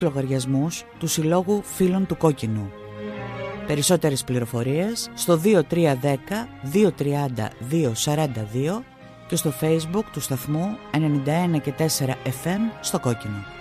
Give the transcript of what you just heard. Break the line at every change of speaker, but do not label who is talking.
λογαριασμούς του Συλλόγου Φίλων του Κόκκινου. Περισσότερες πληροφορίες στο 2310 230 242 και στο Facebook του σταθμού 91,4 FM στο Κόκκινο.